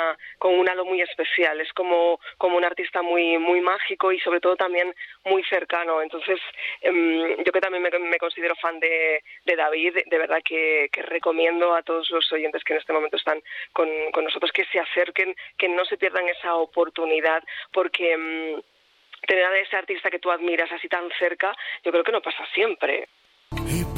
con un halo muy especial. Es como un artista muy muy mágico y sobre todo también muy cercano. Entonces yo que también me considero fan de David, de verdad que recomiendo a todos los oyentes que en este momento están con nosotros que se acerquen, que no se pierdan esa oportunidad, porque tener a ese artista que tú admiras así tan cerca, yo creo que no pasa siempre.